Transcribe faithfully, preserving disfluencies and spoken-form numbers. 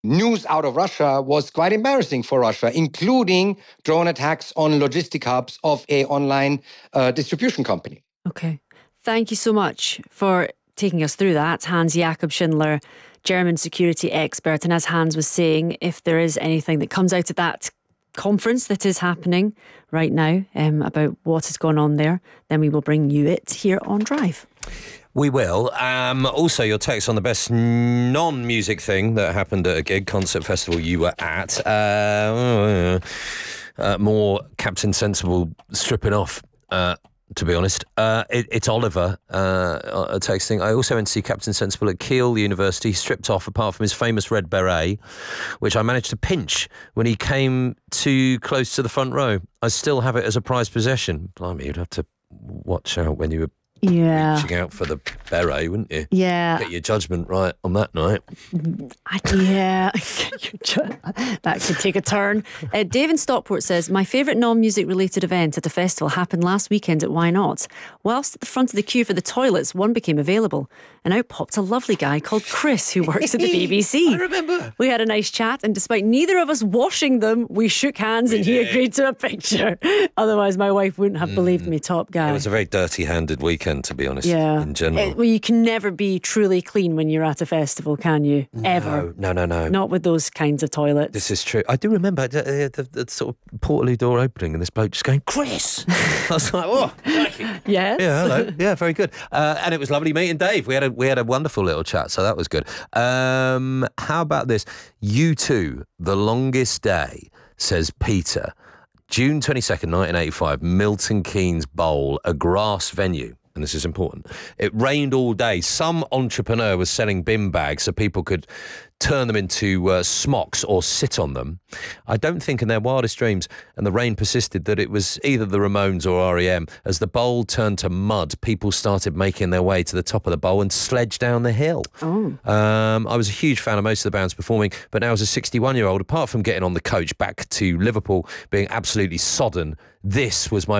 news out of Russia was quite embarrassing for Russia, including drone attacks on logistic hubs of a online uh, distribution company. Okay. Thank you so much for taking us through that. Hans Jakob Schindler, German security expert. And as Hans was saying, if there is anything that comes out of that conference that is happening right now um, about what has gone on there, then we will bring you it here on Drive. We will. Um, also, your text on the best non-music thing that happened at a gig, concert festival you were at. Uh, uh, more Captain Sensible stripping off, uh, to be honest. Uh, it, it's Oliver uh, texting. I also went to see Captain Sensible at Keele University. He stripped off apart from his famous red beret, which I managed to pinch when he came too close to the front row. I still have it as a prized possession. Blimey, you'd have to watch out when you were Yeah. reaching out for the beret, wouldn't you? Yeah. Get your judgment right on that night. I, yeah. That could take a turn. Uh, Dave in Stockport says, my favourite non-music related event at a festival happened last weekend at Why Not? Whilst at the front of the queue for the toilets, one became available. And out popped a lovely guy called Chris who works at the B B C. I remember. We had a nice chat, and despite neither of us washing them, we shook hands we and did. He agreed to a picture. Otherwise, my wife wouldn't have mm. believed me. Top guy. It was a very dirty-handed weekend, to be honest, yeah. in general. It, well, you can never be truly clean when you're at a festival, can you? No, Ever. No, no, no. Not with those kinds of toilets. This is true. I do remember the, the, the sort of portaloo door opening and this bloke just going, Chris! I was like, oh, thank you. Yes. Yeah, hello. Yeah, very good. Uh, and it was lovely meeting Dave. We had a we had a wonderful little chat, so that was good. Um, how about this? U two, The Longest Day, says Peter. June twenty-second, nineteen eighty-five, Milton Keynes Bowl, a grass venue. And this is important. It rained all day. Some entrepreneur was selling bin bags so people could turn them into uh, smocks or sit on them. I don't think in their wildest dreams, and the rain persisted, that it was either the Ramones or R E M. As the bowl turned to mud, people started making their way to the top of the bowl and sledged down the hill. Oh. Um, I was a huge fan of most of the bands performing, but now as a sixty-one-year-old, apart from getting on the coach back to Liverpool, being absolutely sodden, this was my